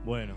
Bueno,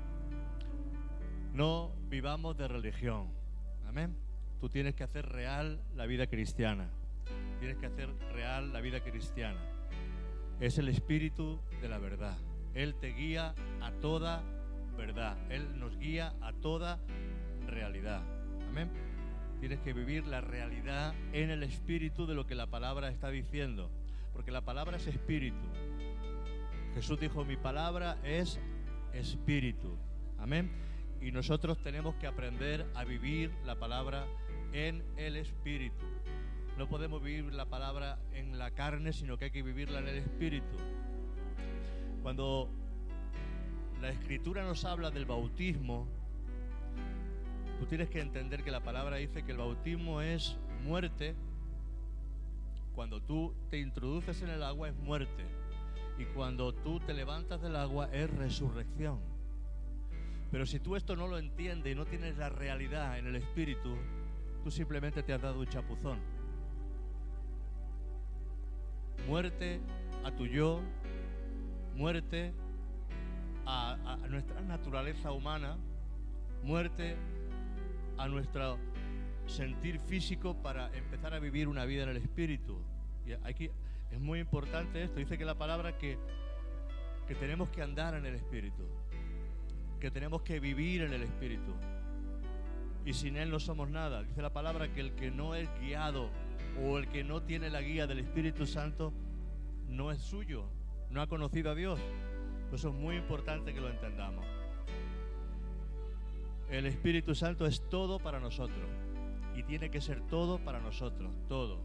no vivamos de religión. Amén. Tú tienes que hacer real la vida cristiana. Tienes que hacer real la vida cristiana. Es el Espíritu de la verdad. Él te guía a toda verdad. Él nos guía a toda realidad. Amén. Tienes que vivir la realidad en el Espíritu de lo que la palabra está diciendo. Porque la palabra es Espíritu. Jesús dijo, mi palabra es Espíritu. Amén. Y nosotros tenemos que aprender a vivir la palabra en el Espíritu. No podemos vivir la palabra en la carne, sino que hay que vivirla en el Espíritu. Cuando la Escritura nos habla del bautismo, tú tienes que entender que la palabra dice que el bautismo es muerte. Cuando tú te introduces en el agua es muerte. Y cuando tú te levantas del agua es resurrección. Pero si tú esto no lo entiendes y no tienes la realidad en el Espíritu, tú simplemente te has dado un chapuzón. Muerte a tu yo, muerte a nuestra naturaleza humana, muerte a nuestro sentir físico para empezar a vivir una vida en el Espíritu. Y aquí es muy importante esto. Dice que la palabra que tenemos que andar en el Espíritu, que tenemos que vivir en el Espíritu. Y sin Él no somos nada. Dice la palabra que el que no es guiado o el que no tiene la guía del Espíritu Santo no es suyo, no ha conocido a Dios. Eso es muy importante que lo entendamos. El Espíritu Santo es todo para nosotros y tiene que ser todo para nosotros, todo.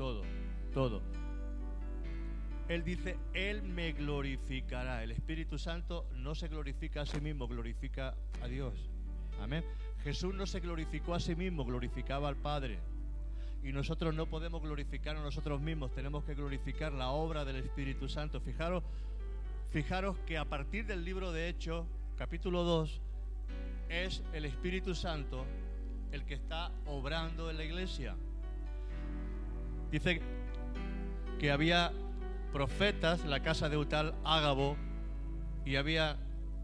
Él dice, Él me glorificará. El Espíritu Santo no se glorifica a sí mismo, glorifica a Dios. Amén. Jesús no se glorificó a sí mismo, glorificaba al Padre. Y nosotros no podemos glorificar a nosotros mismos, tenemos que glorificar la obra del Espíritu Santo. Fijaros que a partir del libro de Hechos, capítulo 2, es el Espíritu Santo el que está obrando en la iglesia. Dice que había profetas en la casa de un tal Ágabo y había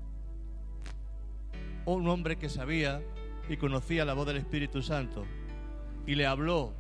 un hombre que sabía y conocía la voz del Espíritu Santo y le habló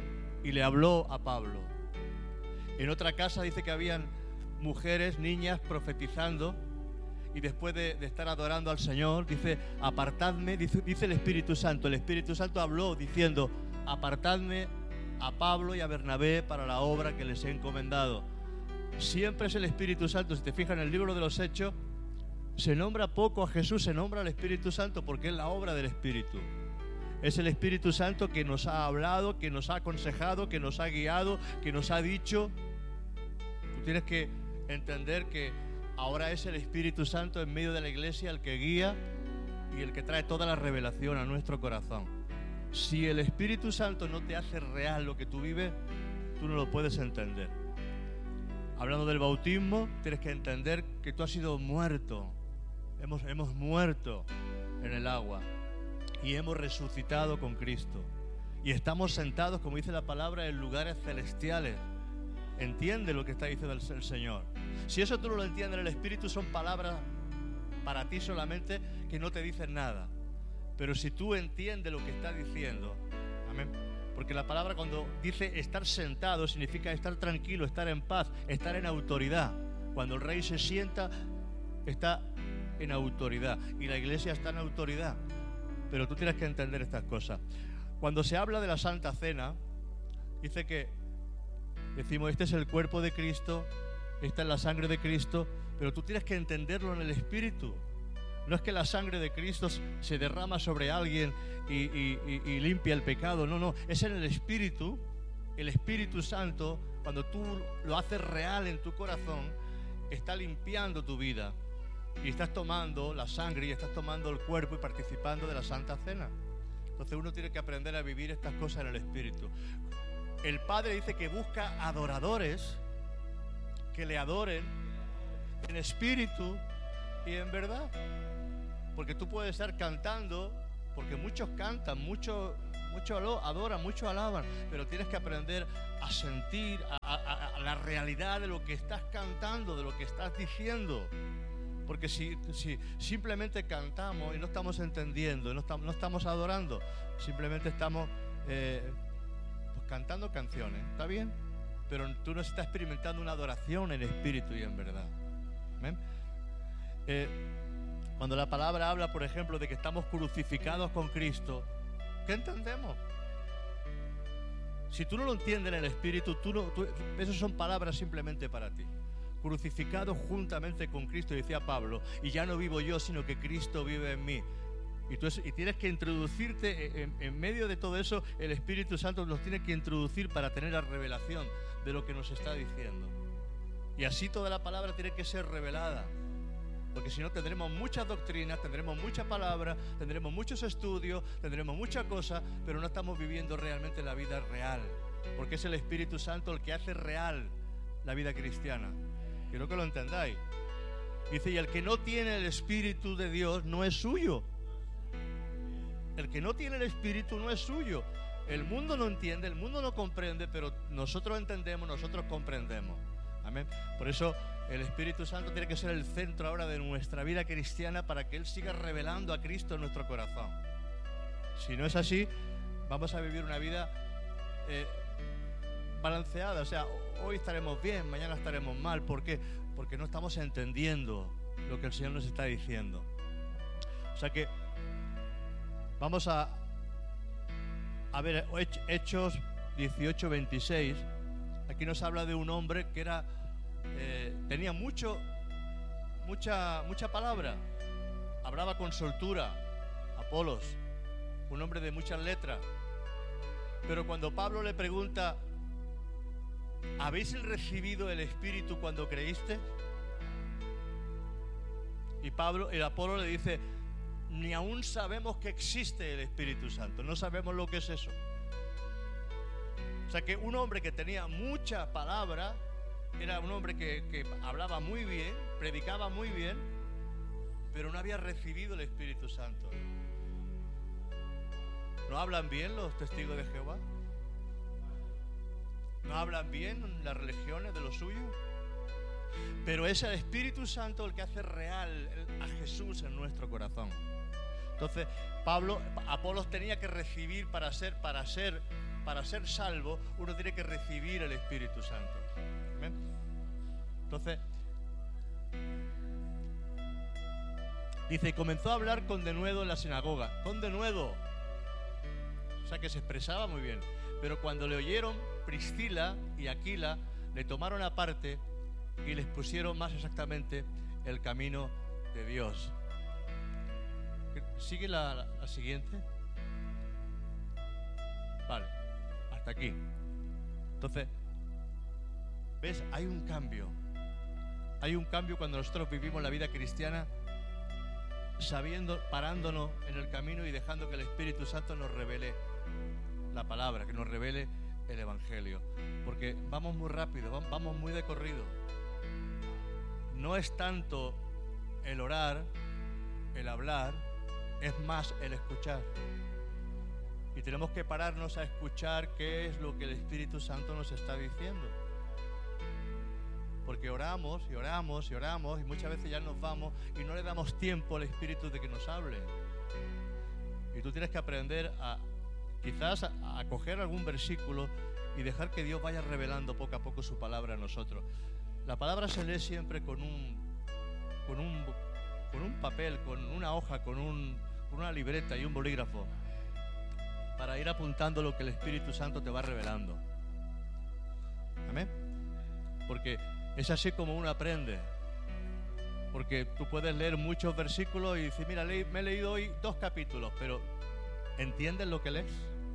a Pablo. En otra casa dice que habían mujeres, niñas profetizando y después de estar adorando al Señor, dice, apartadme, dice el Espíritu Santo habló diciendo, apartadme a Pablo y a Bernabé para la obra que les he encomendado. Siempre es el Espíritu Santo. Si te fijas en el libro de los Hechos, se nombra poco a Jesús, se nombra al Espíritu Santo porque es la obra del Espíritu. Es el Espíritu Santo que nos ha hablado, que nos ha aconsejado, que nos ha guiado, que nos ha dicho. Tú tienes que entender que ahora es el Espíritu Santo en medio de la iglesia el que guía y el que trae toda la revelación a nuestro corazón. Si el Espíritu Santo no te hace real lo que tú vives, tú no lo puedes entender. Hablando del bautismo, tienes que entender que tú has sido muerto. Hemos muerto en el agua y hemos resucitado con Cristo. Y estamos sentados, como dice la palabra, en lugares celestiales. Entiende lo que está diciendo el Señor. Si eso tú no lo entiendes en el Espíritu, son palabras para ti solamente que no te dicen nada. Pero si tú entiendes lo que está diciendo, amén. Porque la palabra cuando dice estar sentado significa estar tranquilo, estar en paz, estar en autoridad. Cuando el rey se sienta, está en autoridad. Y la iglesia está en autoridad. Pero tú tienes que entender estas cosas. Cuando se habla de la Santa Cena, dice que decimos, este es el cuerpo de Cristo, esta es la sangre de Cristo, pero tú tienes que entenderlo en el Espíritu. No es que la sangre de Cristo se derrama sobre alguien y limpia el pecado. No, es en el Espíritu Santo, cuando tú lo haces real en tu corazón, está limpiando tu vida. Y estás tomando la sangre y estás tomando el cuerpo y participando de la Santa Cena. Entonces uno tiene que aprender a vivir estas cosas en el Espíritu. El Padre dice que busca adoradores que le adoren en espíritu y en verdad. Porque tú puedes estar cantando, porque muchos cantan, muchos adoran, muchos alaban, pero tienes que aprender a sentir a la realidad de lo que estás cantando, de lo que estás diciendo. Porque si simplemente cantamos y no estamos entendiendo, no estamos adorando, simplemente estamos pues cantando canciones, ¿está bien? Pero tú no estás experimentando una adoración en espíritu y en verdad. ¿Amén? Cuando la palabra habla, por ejemplo, de que estamos crucificados con Cristo, ¿qué entendemos? Si tú no lo entiendes en el espíritu, esas son palabras simplemente para ti. Crucificados juntamente con Cristo, decía Pablo, y ya no vivo yo, sino que Cristo vive en mí. Y tienes que introducirte en medio de todo eso. El Espíritu Santo nos tiene que introducir para tener la revelación de lo que nos está diciendo. Y así toda la palabra tiene que ser revelada, porque si no tendremos muchas doctrinas, tendremos mucha palabra, tendremos muchos estudios, tendremos muchas cosas, pero no estamos viviendo realmente la vida real, porque es el Espíritu Santo el que hace real la vida cristiana. Quiero que lo entendáis. Dice, y el que no tiene el Espíritu de Dios no es suyo. El que no tiene el Espíritu no es suyo. El mundo no entiende, el mundo no comprende, pero nosotros entendemos, nosotros comprendemos. Amén. Por eso el Espíritu Santo tiene que ser el centro ahora de nuestra vida cristiana, para que Él siga revelando a Cristo en nuestro corazón. Si no es así, vamos a vivir una vida balanceada. O sea, hoy estaremos bien, mañana estaremos mal. ¿Por qué? Porque no estamos entendiendo lo que el Señor nos está diciendo. O sea que vamos a ver Hechos 18:26. Aquí nos habla de un hombre que tenía mucha palabra. Hablaba con soltura. Apolos, un hombre de muchas letras. Pero cuando Pablo le pregunta, ¿habéis recibido el Espíritu cuando creíste? Y el Apolo le dice, ni aún sabemos que existe el Espíritu Santo, no sabemos lo que es eso. O sea que un hombre que tenía mucha palabra, era un hombre que hablaba muy bien, predicaba muy bien, pero no había recibido el Espíritu Santo. ¿No hablan bien los testigos de Jehová? ¿No hablan bien las religiones de lo suyo? Pero es el Espíritu Santo el que hace real a Jesús en nuestro corazón. Entonces, Apolos tenía que recibir para ser salvo, uno tiene que recibir el Espíritu Santo. ¿Ven? Entonces, dice, y comenzó a hablar con denuedo en la sinagoga. Con denuedo. O sea que se expresaba muy bien. Pero cuando le oyeron, Priscila y Aquila le tomaron aparte y les pusieron más exactamente el camino de Dios. ¿Sigue la siguiente? Vale, hasta aquí. Entonces, ¿ves? Hay un cambio. Hay un cambio cuando nosotros vivimos la vida cristiana parándonos en el camino y dejando que el Espíritu Santo nos revele la palabra, que nos revele el Evangelio. Porque vamos muy rápido, vamos muy de corrido. No es tanto el orar, el hablar, es más el escuchar. Y tenemos que pararnos a escuchar qué es lo que el Espíritu Santo nos está diciendo. Porque oramos y oramos y oramos y muchas veces ya nos vamos y no le damos tiempo al Espíritu de que nos hable. Y tú tienes que aprender quizás a coger algún versículo y dejar que Dios vaya revelando poco a poco su palabra a nosotros. La palabra se lee siempre con un papel, con una hoja, con una libreta y un bolígrafo, para ir apuntando lo que el Espíritu Santo te va revelando. Amén. Porque es así como uno aprende. Porque tú puedes leer muchos versículos y decir, mira, me he leído hoy 2 capítulos, pero ¿entiendes lo que lees?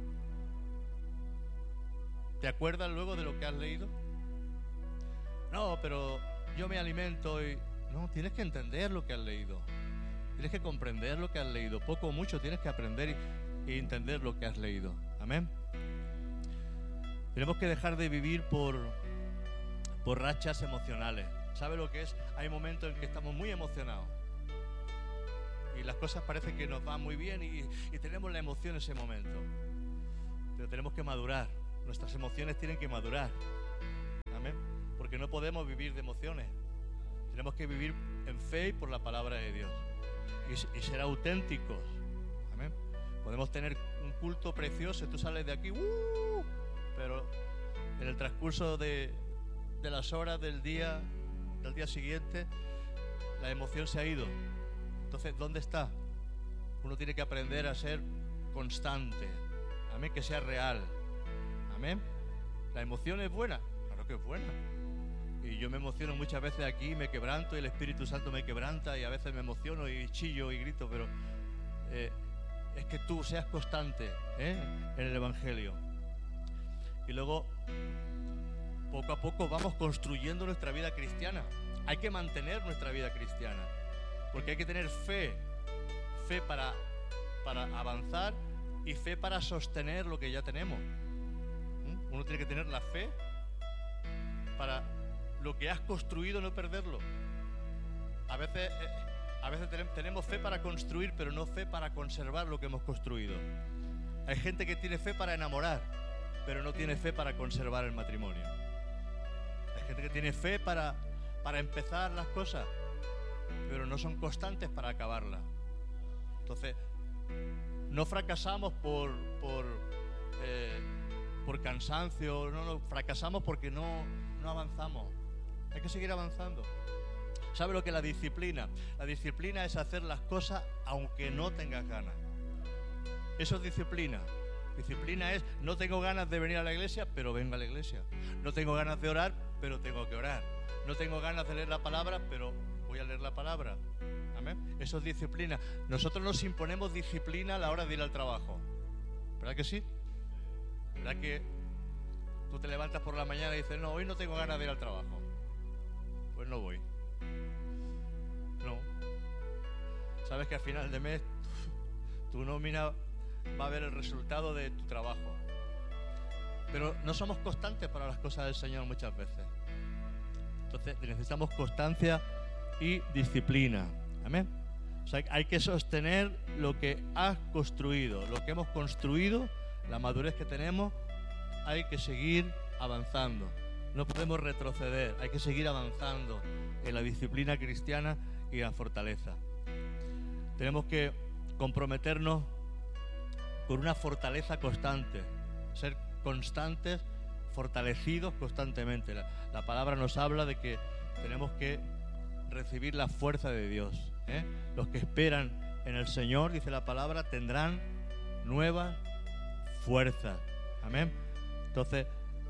¿Te acuerdas luego de lo que has leído? No, pero yo me alimento y... No, tienes que entender lo que has leído. Tienes que comprender lo que has leído. Poco o mucho tienes que aprender y entender lo que has leído. Amén. Tenemos que dejar de vivir por rachas emocionales. ¿Sabe lo que es? Hay momentos en que estamos muy emocionados y las cosas parece que nos van muy bien y tenemos la emoción en ese momento. Pero tenemos que madurar. Nuestras emociones tienen que madurar. Amén. Porque no podemos vivir de emociones. Tenemos que vivir en fe y por la palabra de Dios. Y ser auténticos. Amén. Podemos tener un culto precioso y tú sales de aquí, pero en el transcurso de las horas del día siguiente, la emoción se ha ido. Entonces, ¿dónde está? Uno tiene que aprender a ser constante. Amén, que sea real. Amén. ¿La emoción es buena? Claro que es buena. Y yo me emociono muchas veces aquí, me quebranto y el Espíritu Santo me quebranta y a veces me emociono y chillo y grito, pero es que tú seas constante en el Evangelio. Y luego, poco a poco vamos construyendo nuestra vida cristiana. Hay que mantener nuestra vida cristiana, porque hay que tener fe para avanzar y fe para sostener lo que ya tenemos. Uno tiene que tener la fe para lo que has construido no perderlo. A veces tenemos fe para construir, pero no fe para conservar lo que hemos construido. Hay gente que tiene fe para enamorar, pero no tiene fe para conservar el matrimonio. Hay gente que tiene fe para empezar las cosas, pero no son constantes para acabarlas. Entonces, no fracasamos por cansancio, no fracasamos porque no avanzamos. Hay que seguir avanzando. ¿Sabe lo que es la disciplina? La disciplina es hacer las cosas aunque no tengas ganas. Eso es disciplina. Disciplina es, no tengo ganas de venir a la iglesia, pero vengo a la iglesia. No tengo ganas de orar, pero tengo que orar. No tengo ganas de leer la palabra, pero voy a leer la palabra. Amén. Eso es disciplina. Nosotros nos imponemos disciplina a la hora de ir al trabajo. ¿Verdad que sí? ¿Verdad que tú te levantas por la mañana y dices, no, hoy no tengo ganas de ir al trabajo? Pues no voy. No. Sabes que al final de mes tu nómina va a ver el resultado de tu trabajo. Pero no somos constantes para las cosas del Señor muchas veces. Entonces necesitamos constancia y disciplina. Amén. O sea, hay que sostener lo que has construido, lo que hemos construido, la madurez que tenemos. Hay que seguir avanzando. No podemos retroceder. Hay que seguir avanzando en la disciplina cristiana y la fortaleza. Tenemos que comprometernos con una fortaleza constante, ser constantes, fortalecidos constantemente. La palabra nos habla de que tenemos que recibir la fuerza de Dios. Los que esperan en el Señor, dice la palabra, tendrán nuevas fuerzas. Amén. Entonces,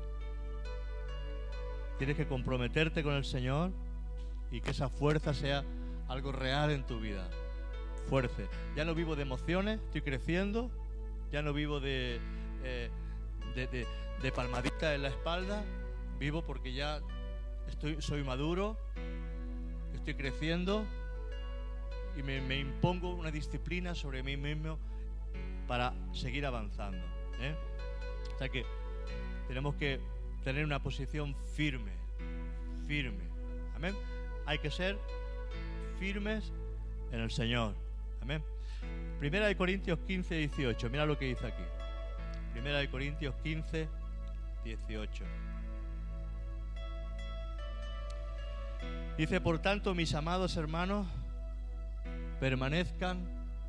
tienes que comprometerte con el Señor y que esa fuerza sea algo real en tu vida. Fuerza. Ya no vivo de emociones, estoy creciendo. Ya no vivo de palmadita en la espalda. Vivo porque ya soy maduro, estoy creciendo y me impongo una disciplina sobre mí mismo para seguir avanzando. O sea que tenemos que tener una posición firme. Amén. Hay que ser firmes en el Señor. Amén. Primera de Corintios 15, 18. Mira lo que dice aquí. Primera de Corintios 15, 18. Dice, por tanto, mis amados hermanos, permanezcan.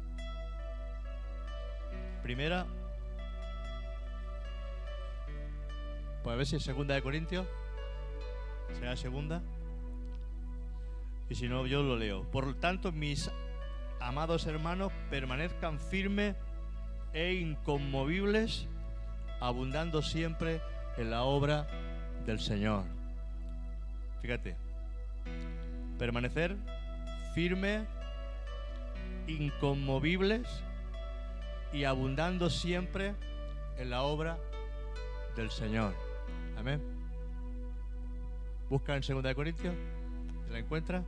Primera. Pues a ver si es segunda de Corintios. ¿Será segunda? Y si no, yo lo leo. Por tanto, mis amados hermanos, permanezcan firmes e inconmovibles, abundando siempre en la obra del Señor. Fíjate, permanecer firmes, inconmovibles y abundando siempre en la obra del Señor. Amén. Busca en 2 Corintios, ¿te la encuentras?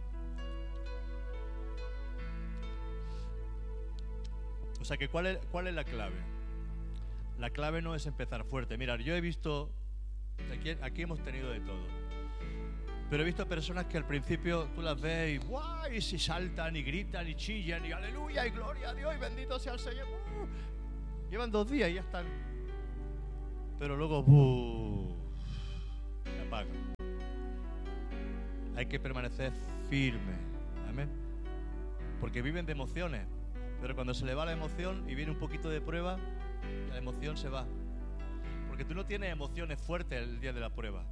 O sea que ¿cuál es la clave? La clave no es empezar fuerte. Mirad, yo he visto, aquí hemos tenido de todo, pero he visto personas que al principio tú las ves y ¡guau! Y se saltan y gritan y chillan y aleluya y gloria a Dios y bendito sea el Señor. Llevan 2 días y ya están. Pero luego se apagan. Hay que permanecer firme. Amén. Porque viven de emociones, pero cuando se le va la emoción y viene un poquito de prueba, la emoción se va. Porque tú no tienes emociones fuertes el día de la prueba.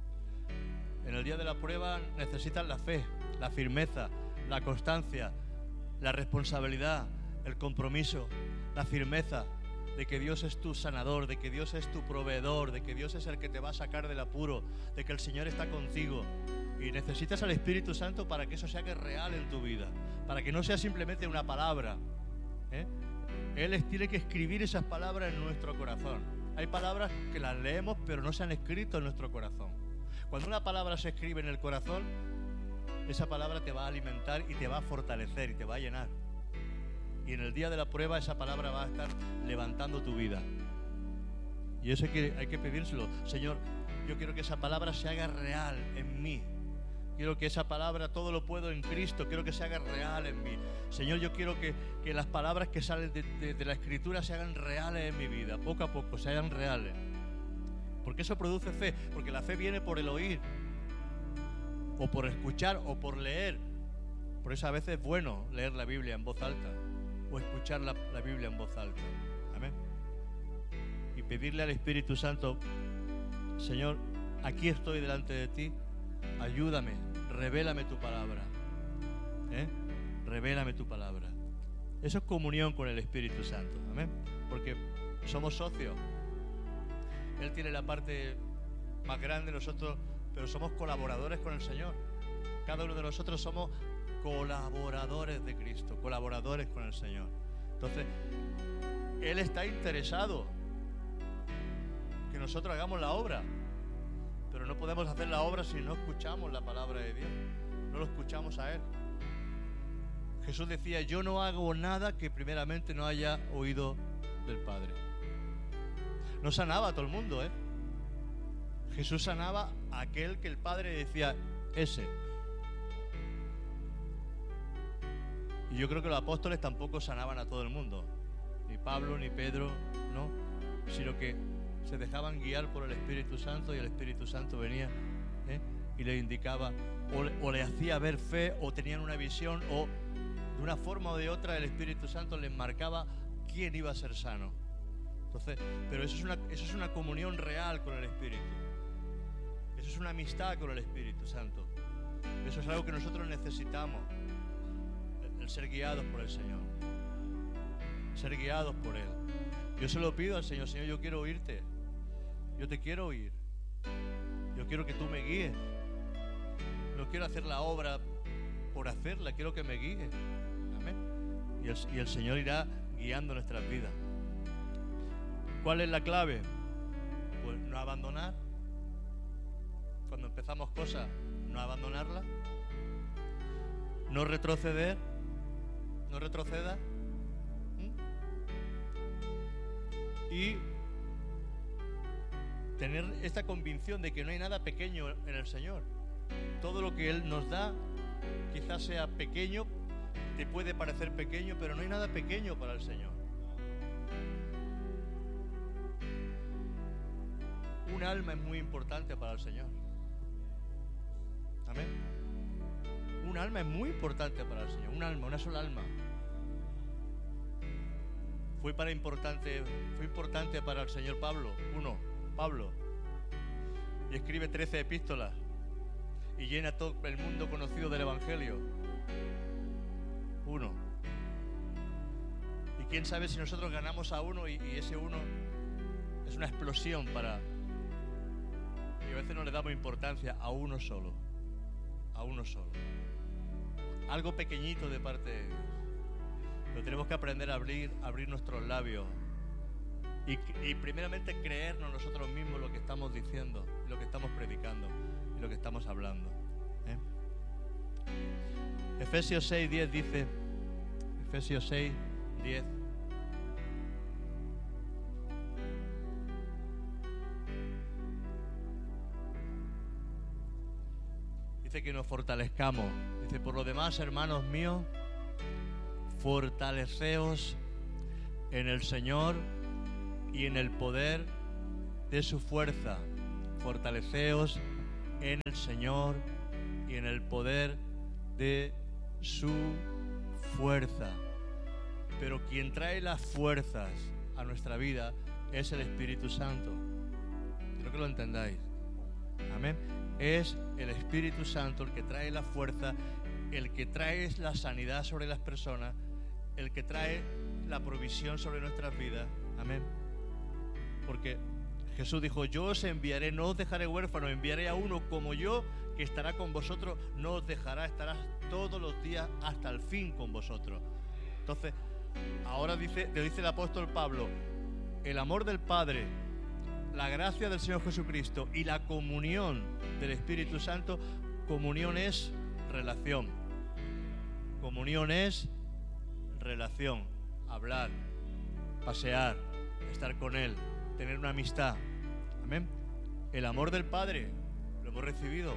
En el día de la prueba necesitas la fe, la firmeza, la constancia, la responsabilidad, el compromiso, la firmeza de que Dios es tu sanador, de que Dios es tu proveedor, de que Dios es el que te va a sacar del apuro, de que el Señor está contigo. Y necesitas al Espíritu Santo para que eso se haga real en tu vida, para que no sea simplemente una palabra, ¿eh? Él tiene que escribir esas palabras en nuestro corazón. Hay palabras que las leemos pero no se han escrito en nuestro corazón. Cuando una palabra se escribe en el corazón, esa palabra te va a alimentar y te va a fortalecer y te va a llenar. Y en el día de la prueba esa palabra va a estar levantando tu vida. Y eso hay que pedírselo. Señor, yo quiero que esa palabra se haga real en mí. Quiero que esa palabra, todo lo puedo en Cristo, quiero que se haga real en mí. Señor, yo quiero que las palabras que salen de la Escritura se hagan reales en mi vida, poco a poco, se hagan reales. Porque eso produce fe, porque la fe viene por el oír, o por escuchar, o por leer. Por eso a veces es bueno leer la Biblia en voz alta, o escuchar la Biblia en voz alta. Amén. Y pedirle al Espíritu Santo: Señor, aquí estoy delante de ti, ayúdame, revélame tu palabra, revélame tu palabra. Eso es comunión con el Espíritu Santo. Amén. Porque somos socios. Él tiene la parte más grande, nosotros, pero somos colaboradores con el Señor. Cada uno de nosotros somos colaboradores de Cristo, colaboradores con el Señor. Entonces, Él está interesado que nosotros hagamos la obra, pero no podemos hacer la obra si no escuchamos la palabra de Dios, no lo escuchamos a Él. Jesús decía: yo no hago nada que primeramente no haya oído del Padre. No sanaba a todo el mundo, Jesús sanaba a aquel que el Padre decía: ese. Y yo creo que los apóstoles tampoco sanaban a todo el mundo, ni Pablo ni Pedro, no, sino que se dejaban guiar por el Espíritu Santo, y el Espíritu Santo venía y les indicaba, o le hacía ver fe, o tenían una visión, o de una forma o de otra el Espíritu Santo les marcaba quién iba a ser sano. Entonces, pero eso es una comunión real con el Espíritu. Eso es una amistad con el Espíritu Santo. Eso es algo que nosotros necesitamos. El ser guiados por el Señor. Ser guiados por Él. Yo se lo pido al Señor: Señor, yo quiero oírte. Yo te quiero oír. Yo quiero que tú me guíes. No quiero hacer la obra por hacerla, quiero que me guíes. Amén. Y el Señor irá guiando nuestras vidas. ¿Cuál es la clave? Pues no abandonar. Cuando empezamos cosas, no abandonarlas. No retroceder. No retroceda. Y tener esta convicción de que no hay nada pequeño en el Señor. Todo lo que Él nos da quizás sea pequeño, te puede parecer pequeño, pero no hay nada pequeño para el Señor. Un alma es muy importante para el Señor. Amén. Un alma es muy importante para el Señor. Un alma, una sola alma. Fue importante para el Señor Pablo. Pablo. Y escribe 13 epístolas. Y llena todo el mundo conocido del Evangelio. Uno. Y quién sabe si nosotros ganamos a uno y ese uno es una explosión para... Y a veces no le damos importancia a uno solo. A uno solo. Algo pequeñito de parte de Dios. Pero tenemos que aprender a abrir nuestros labios. Y primeramente creernos nosotros mismos lo que estamos diciendo, lo que estamos predicando y lo que estamos hablando. Efesios 6:10 dice, Efesios 6:10, dice que nos fortalezcamos. Dice: por lo demás, hermanos míos, fortaleceos en el Señor y en el poder de su fuerza. Fortaleceos en el Señor y en el poder de su fuerza. Pero quien trae las fuerzas a nuestra vida es el Espíritu Santo. Quiero que lo entendáis. Amén. Es el Espíritu Santo el que trae la fuerza, el que trae la sanidad sobre las personas, el que trae la provisión sobre nuestras vidas. Amén. Porque Jesús dijo: yo os enviaré, no os dejaré huérfanos, enviaré a uno como yo, que estará con vosotros, no os dejará, estará todos los días hasta el fin con vosotros. Entonces, ahora dice el apóstol Pablo: el amor del Padre, la gracia del Señor Jesucristo y la comunión del Espíritu Santo. Comunión es relación. Comunión es relación. Hablar, pasear, estar con Él, tener una amistad. Amén. El amor del Padre lo hemos recibido.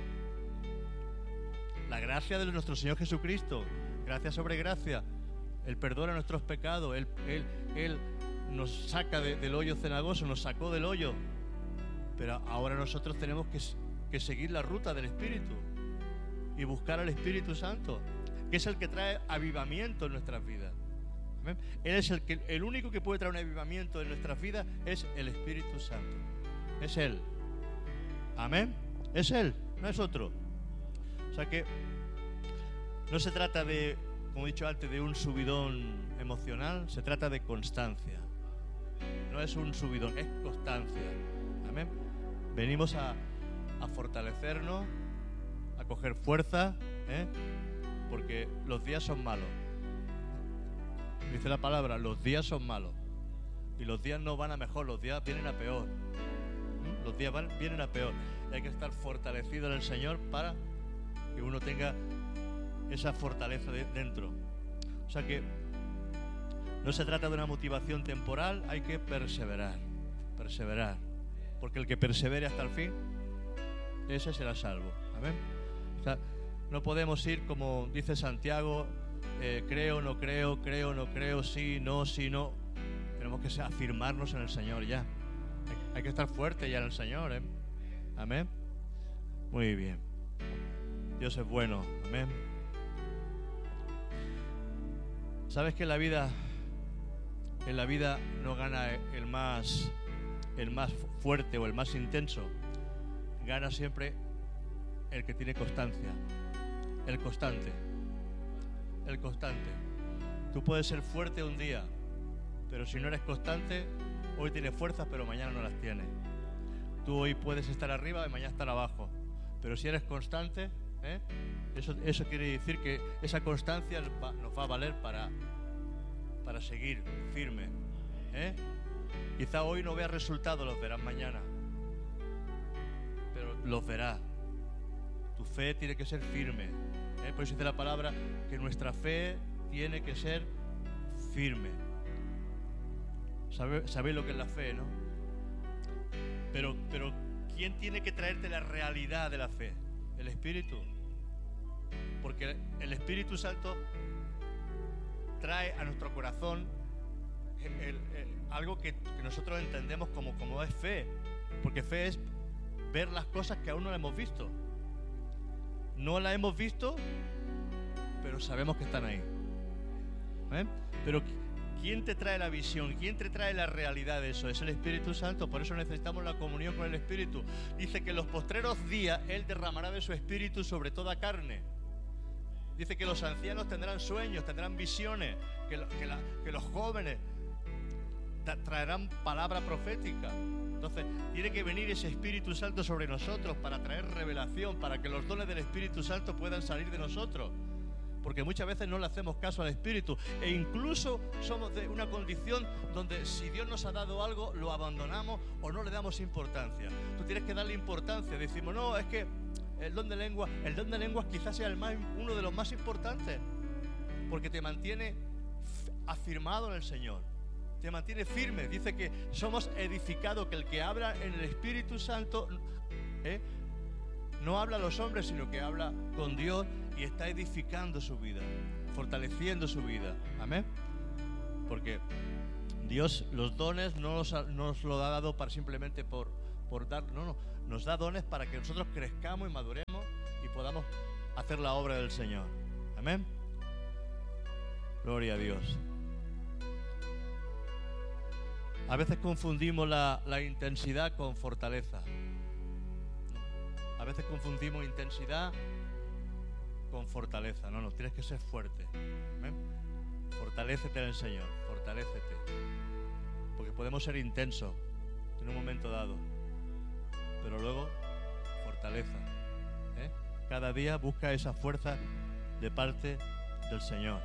La gracia de nuestro Señor Jesucristo, gracia sobre gracia. Él perdona nuestros pecados. Él nos saca del hoyo cenagoso, nos sacó del hoyo. Pero ahora nosotros tenemos que seguir la ruta del Espíritu y buscar al Espíritu Santo, que es el que trae avivamiento en nuestras vidas. ¿Amén? Él es el único que puede traer un avivamiento en nuestras vidas, es el Espíritu Santo. Es Él. Amén. Es Él, no es otro. O sea que no se trata de, como he dicho antes, de un subidón emocional, se trata de constancia. No es un subidón, es constancia. Amén. Venimos a fortalecernos, a coger fuerza, porque los días son malos. Dice la palabra, los días son malos. Y los días no van a mejor, los días vienen a peor. Los días vienen a peor. Y hay que estar fortalecido en el Señor para que uno tenga esa fortaleza dentro. O sea que no se trata de una motivación temporal, hay que perseverar. Perseverar. Porque el que persevere hasta el fin, ese será salvo. Amén. O sea, no podemos ir como dice Santiago, creo, no creo, creo, no creo, sí, no. Tenemos que afirmarnos en el Señor ya. Hay que estar fuerte ya en el Señor, ¿eh? Amén. Muy bien. Dios es bueno. Amén. ¿Sabes que en la vida no gana el más fuerte o el más intenso? Gana siempre el que tiene constancia. El constante. Tú puedes ser fuerte un día, pero si no eres constante, hoy tienes fuerzas, pero mañana no las tienes. Tú hoy puedes estar arriba y mañana estar abajo, pero si eres constante, eso quiere decir que esa constancia nos va a valer para seguir firme. Quizá hoy no veas resultados, los verás mañana, pero los verás. Tu fe tiene que ser firme. Por eso dice la palabra que nuestra fe tiene que ser firme. ¿Sabéis lo que es la fe, no? Pero ¿quién tiene que traerte la realidad de la fe? El Espíritu. Porque el Espíritu Santo trae a nuestro corazón algo que nosotros entendemos como es fe. Porque fe es ver las cosas que aún no hemos visto. No las hemos visto, pero sabemos que están ahí. Pero ¿quién te trae la visión? ¿Quién te trae la realidad de eso? Es el Espíritu Santo. Por eso necesitamos la comunión con el Espíritu. Dice que en los postreros días Él derramará de su Espíritu sobre toda carne. Dice que los ancianos tendrán sueños, tendrán visiones, que los jóvenes traerán palabra profética. Entonces tiene que venir ese Espíritu Santo sobre nosotros para traer revelación, para que los dones del Espíritu Santo puedan salir de nosotros. Porque muchas veces no le hacemos caso al Espíritu e incluso somos de una condición donde si Dios nos ha dado algo lo abandonamos o no le damos importancia. Tú tienes que darle importancia. Decimos, no, es que el don de lenguas quizás sea uno de los más importantes, porque te mantiene afirmado en el Señor, te mantiene firme. Dice que somos edificados, que el que habla en el Espíritu Santo no habla a los hombres, sino que habla con Dios y está edificando su vida, fortaleciendo su vida. Amén. Porque Dios los dones no nos lo ha dado para simplemente por dar, no, nos da dones para que nosotros crezcamos y maduremos y podamos hacer la obra del Señor. Amén. Gloria a Dios. A veces confundimos la intensidad con fortaleza. A veces confundimos intensidad con fortaleza. No, tienes que ser fuerte. ¿Amén? Fortalécete en el Señor, fortalécete. Porque podemos ser intensos en un momento dado, pero luego fortaleza. Cada día busca esa fuerza de parte del Señor.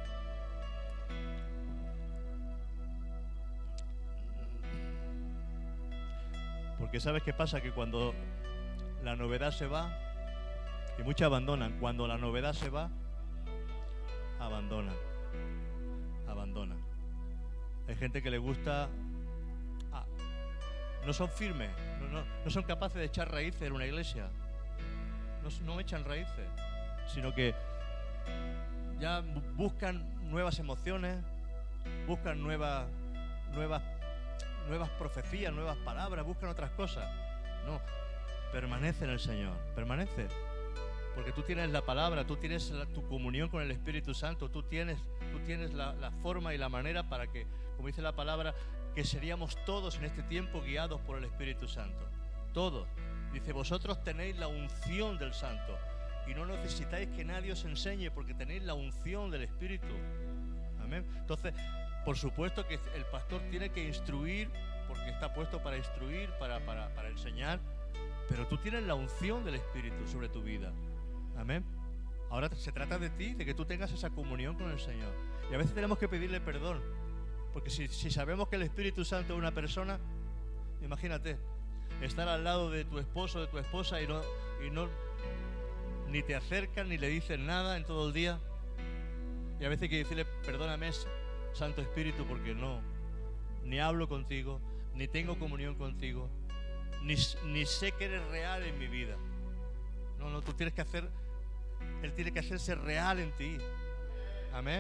Porque ¿sabes qué pasa? Que cuando la novedad se va, y muchos abandonan, cuando la novedad se va, abandonan. Hay gente que le gusta, no son firmes, no son capaces de echar raíces en una iglesia, no echan raíces, sino que ya buscan nuevas emociones, buscan nuevas profecías, nuevas palabras, buscan otras cosas. No, permanece en el Señor, permanece. Porque tú tienes la palabra, tú tienes tu comunión con el Espíritu Santo, tú tienes la forma y la manera para que, como dice la palabra, que seríamos todos en este tiempo guiados por el Espíritu Santo. Todos. Dice, vosotros tenéis la unción del Santo y no necesitáis que nadie os enseñe porque tenéis la unción del Espíritu. Amén. Entonces, por supuesto que el pastor tiene que instruir, porque está puesto para instruir, para enseñar, pero tú tienes la unción del Espíritu sobre tu vida. Amén. Ahora se trata de ti, de que tú tengas esa comunión con el Señor. Y a veces tenemos que pedirle perdón, porque si sabemos que el Espíritu Santo es una persona, imagínate, estar al lado de tu esposo, de tu esposa y no ni te acercan ni le dicen nada en todo el día. Y a veces hay que decirle, perdóname, Santo Espíritu, porque ni hablo contigo, ni tengo comunión contigo, ni sé que eres real en mi vida. No, tú tienes que Él tiene que hacerse real en ti. Amén.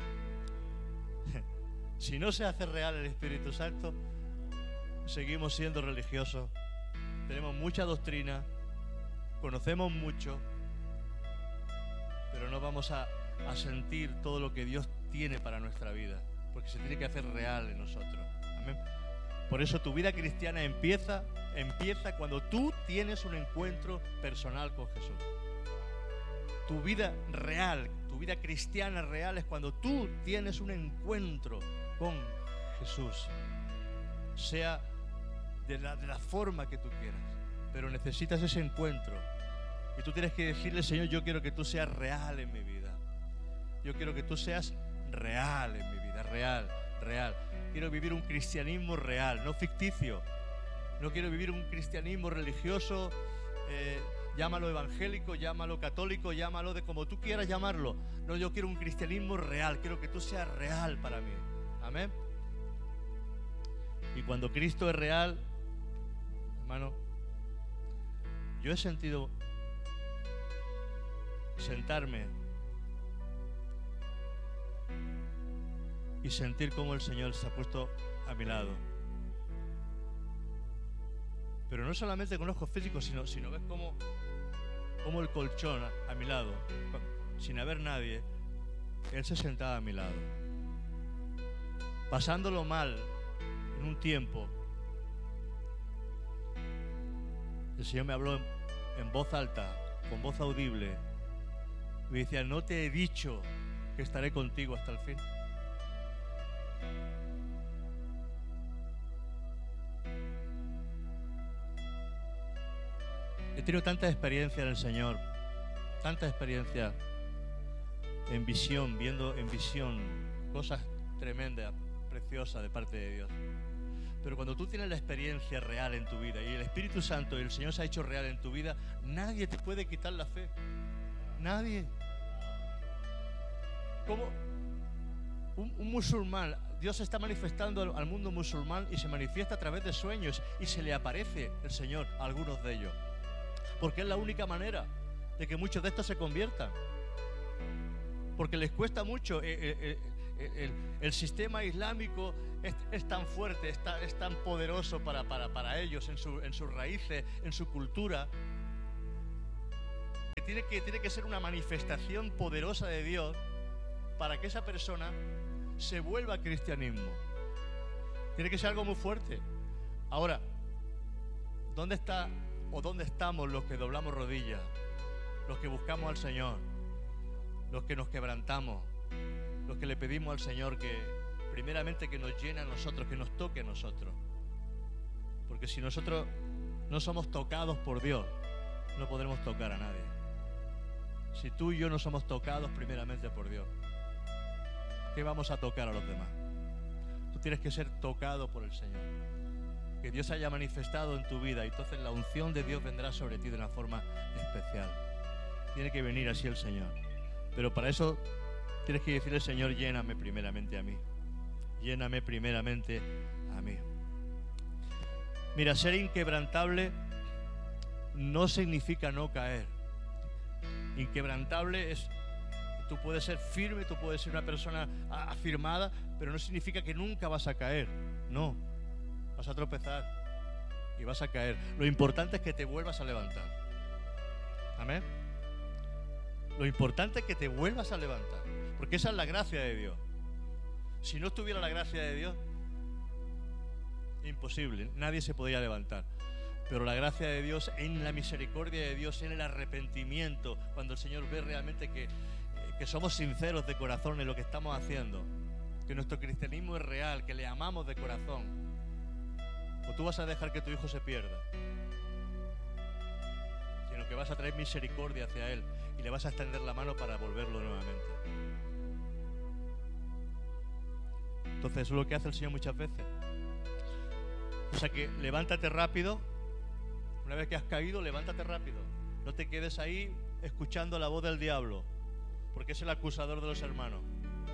Si no se hace real el Espíritu Santo, seguimos siendo religiosos, tenemos mucha doctrina, conocemos mucho, pero no vamos a sentir todo lo que Dios tiene para nuestra vida, porque se tiene que hacer real en nosotros. Amén. Por eso tu vida cristiana empieza cuando tú tienes un encuentro personal con Jesús. Tu vida real, tu vida cristiana real es cuando tú tienes un encuentro con Jesús, sea de la forma que tú quieras, pero necesitas ese encuentro y tú tienes que decirle, Señor, yo quiero que tú seas real en mi vida, yo quiero que tú seas real en mi vida, real. Quiero vivir un cristianismo real, no ficticio. No quiero vivir un cristianismo religioso, llámalo evangélico, llámalo católico, llámalo de como tú quieras llamarlo. No, yo quiero un cristianismo real, quiero que tú seas real para mí. Amén. Y cuando Cristo es real, hermano, yo he sentido sentarme y sentir cómo el Señor se ha puesto a mi lado. Pero no solamente con ojos físicos, sino ves cómo el colchón a mi lado, sin haber nadie, Él se sentaba a mi lado. Pasándolo mal en un tiempo, el Señor me habló en voz alta, con voz audible. Me decía, ¿no te he dicho que estaré contigo hasta el fin? He tenido tanta experiencia en el Señor, tanta experiencia en visión, viendo en visión cosas tremendas, preciosas de parte de Dios. Pero cuando tú tienes la experiencia real en tu vida y el Espíritu Santo y el Señor se ha hecho real en tu vida, nadie te puede quitar la fe. Nadie. Como un musulmán, Dios se está manifestando al mundo musulmán y se manifiesta a través de sueños y se le aparece el Señor a algunos de ellos. Porque es la única manera de que muchos de estos se conviertan. Porque les cuesta mucho. El sistema islámico es tan fuerte, es tan poderoso para ellos en sus raíces, en su cultura. que tiene que ser una manifestación poderosa de Dios para que esa persona se vuelva al cristianismo. Tiene que ser algo muy fuerte. Ahora, ¿dónde está o dónde estamos los que doblamos rodillas? Los que buscamos al Señor, los que nos quebrantamos, los que le pedimos al Señor que primeramente que nos llene a nosotros, que nos toque a nosotros. Porque si nosotros no somos tocados por Dios, no podremos tocar a nadie. Si tú y yo no somos tocados primeramente por Dios, ¿qué vamos a tocar a los demás? Tú tienes que ser tocado por el Señor. Que Dios haya manifestado en tu vida y entonces la unción de Dios vendrá sobre ti de una forma especial. Tiene que venir así el Señor. Pero para eso tienes que decirle: Señor, lléname primeramente a mí. Lléname primeramente a mí. Mira, ser inquebrantable no significa no caer. Inquebrantable es, tú puedes ser firme, tú puedes ser una persona afirmada, pero no significa que nunca vas a caer. No, vas a tropezar y vas a caer. Lo importante es que te vuelvas a levantar. Amén. Lo importante es que te vuelvas a levantar, porque esa es la gracia de Dios. Si no estuviera la gracia de Dios, imposible, nadie se podía levantar. Pero la gracia de Dios, en la misericordia de Dios, en el arrepentimiento, cuando el Señor ve realmente que somos sinceros de corazón en lo que estamos haciendo, que nuestro cristianismo es real, que le amamos de corazón, o tú vas a dejar que tu hijo se pierda, sino que vas a traer misericordia hacia él y le vas a extender la mano para volverlo nuevamente. Entonces eso es lo que hace el Señor muchas veces. O sea que levántate rápido. Una vez que has caído, levántate rápido. No te quedes ahí escuchando la voz del diablo, porque es el acusador de los hermanos.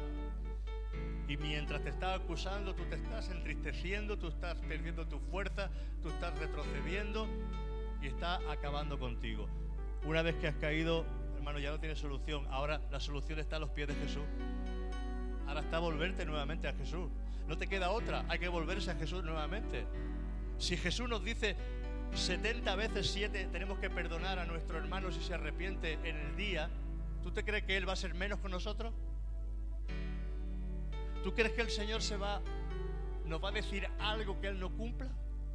Y mientras te está acusando, tú te estás entristeciendo, tú estás perdiendo tu fuerza, tú estás retrocediendo y está acabando contigo. Una vez que has caído, hermano, ya no tienes solución. Ahora la solución está a los pies de Jesús. Ahora está volverte nuevamente a Jesús. No te queda otra, hay que volverse a Jesús nuevamente. Si Jesús nos dice 70 veces 7 tenemos que perdonar a nuestro hermano si se arrepiente en el día, ¿tú te crees que Él va a ser menos con nosotros? ¿Tú crees que el Señor nos va a decir algo que Él no cumpla?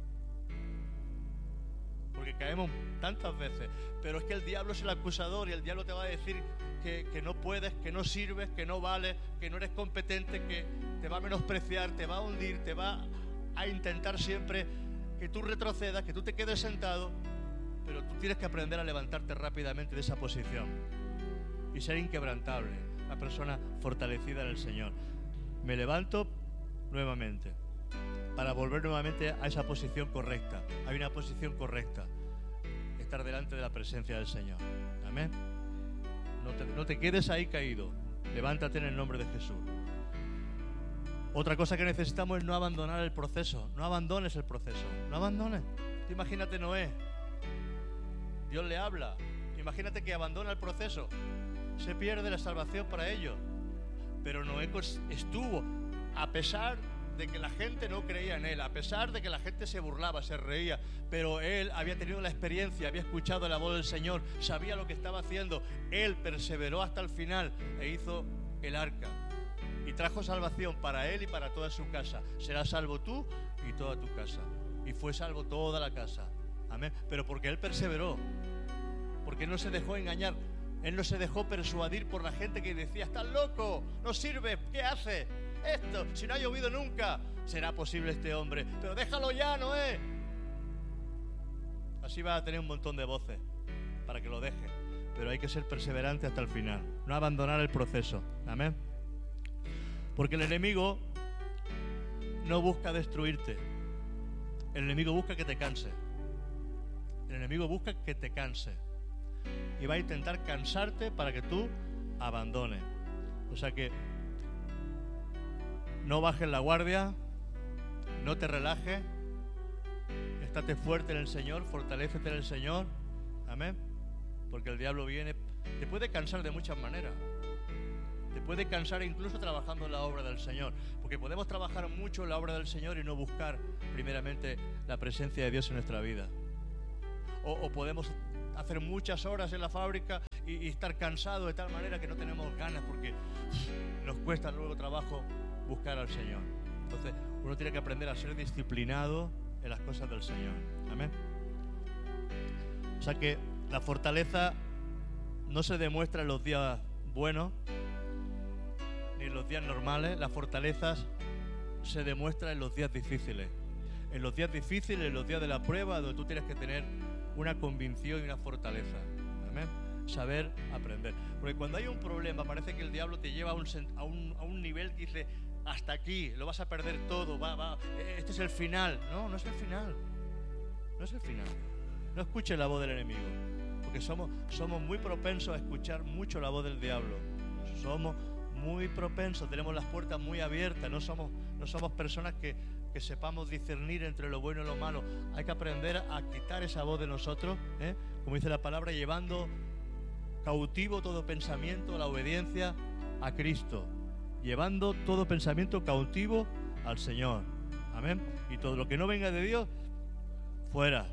Porque caemos tantas veces, pero es que el diablo es el acusador y el diablo te va a decir que no puedes, que no sirves, que no vales, que no eres competente, que te va a menospreciar, te va a hundir, te va a intentar siempre que tú retrocedas, que tú te quedes sentado, pero tú tienes que aprender a levantarte rápidamente de esa posición y ser inquebrantable, una persona fortalecida en el Señor. Me levanto nuevamente para volver nuevamente a esa posición correcta. Hay una posición correcta, estar delante de la presencia del Señor. Amén. No te quedes ahí caído, levántate en el nombre de Jesús. Otra cosa que necesitamos es no abandonar el proceso. No abandones el proceso, no abandones. Imagínate Noé, Dios le habla, imagínate que abandona el proceso, se pierde la salvación para ellos. Pero Noé estuvo, a pesar de que la gente no creía en él, a pesar de que la gente se burlaba, se reía, pero él había tenido la experiencia, había escuchado la voz del Señor, sabía lo que estaba haciendo. Él perseveró hasta el final e hizo el arca y trajo salvación para él y para toda su casa. Serás salvo tú y toda tu casa. Y fue salvo toda la casa. Amén. Pero porque él perseveró, porque él no se dejó engañar, él no se dejó persuadir por la gente que decía: estás loco, no sirve, ¿qué hace? Esto, si no ha llovido nunca, será posible este hombre, pero déjalo ya, Noé. Así va a tener un montón de voces para que lo deje, pero hay que ser perseverante hasta el final, no abandonar el proceso. Amén. Porque el enemigo no busca destruirte, el enemigo busca que te canse. El enemigo busca que te canse y va a intentar cansarte para que tú abandones. O sea que no bajes la guardia, no te relajes, estate fuerte en el Señor, fortalécete en el Señor. Amén. Porque el diablo viene, te puede cansar de muchas maneras. Te puede cansar incluso trabajando en la obra del Señor, porque podemos trabajar mucho en la obra del Señor y no buscar primeramente la presencia de Dios en nuestra vida. O podemos hacer muchas horas en la fábrica y estar cansado de tal manera que no tenemos ganas porque nos cuesta luego trabajo buscar al Señor. Entonces uno tiene que aprender a ser disciplinado en las cosas del Señor. Amén. O sea que la fortaleza no se demuestra en los días buenos ni en los días normales. La fortaleza se demuestra en los días difíciles. En los días difíciles, en los días de la prueba, donde tú tienes que tener una convicción y una fortaleza. Amén. Saber aprender. Porque cuando hay un problema, parece que el diablo te lleva a un nivel que dice, hasta aquí, lo vas a perder todo, este es el final. No, no es el final. No es el final. No escuches la voz del enemigo, porque somos muy propensos a escuchar mucho la voz del diablo. Somos muy propensos, tenemos las puertas muy abiertas, no somos personas que sepamos discernir entre lo bueno y lo malo. Hay que aprender a quitar esa voz de nosotros, como dice la palabra, llevando cautivo todo pensamiento a la obediencia a Cristo, llevando todo pensamiento cautivo al Señor. Amén. Y todo lo que no venga de Dios, fuera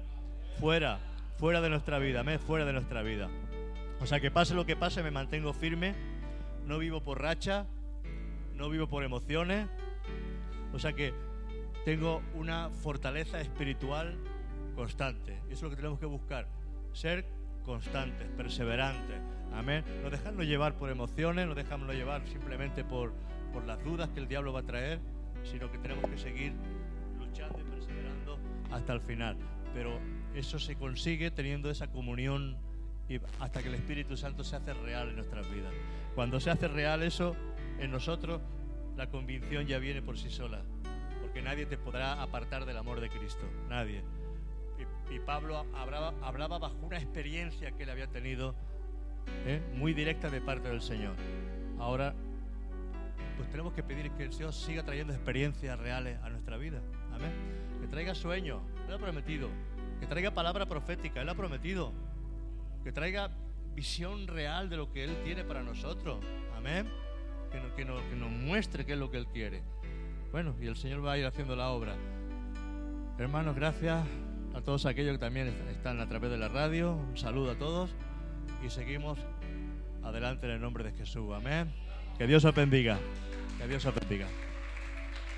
de nuestra vida. Amén. Fuera de nuestra vida. O sea, que pase lo que pase, me mantengo firme. No vivo por racha, no vivo por emociones. O sea que tengo una fortaleza espiritual constante. Y eso es lo que tenemos que buscar. Ser constantes, perseverantes. Amén. No dejarnos llevar por emociones, no dejarnos llevar simplemente por las dudas que el diablo va a traer, sino que tenemos que seguir luchando y perseverando hasta el final. Pero eso se consigue teniendo esa comunión y hasta que el Espíritu Santo se hace real en nuestras vidas. Cuando se hace real eso en nosotros, la convicción ya viene por sí sola, porque nadie te podrá apartar del amor de Cristo, nadie. Y Pablo hablaba bajo una experiencia que él había tenido, muy directa de parte del Señor. Ahora, pues tenemos que pedir que el Señor siga trayendo experiencias reales a nuestra vida. Amén. Que traiga sueños, Él ha prometido. Que traiga palabra profética, Él ha prometido. Que traiga visión real de lo que Él tiene para nosotros. Amén. Que nos muestre qué es lo que Él quiere. Bueno, y el Señor va a ir haciendo la obra. Hermanos, gracias a todos aquellos que también están a través de la radio. Un saludo a todos y seguimos adelante en el nombre de Jesús. Amén. Que Dios os bendiga. Que Dios os bendiga.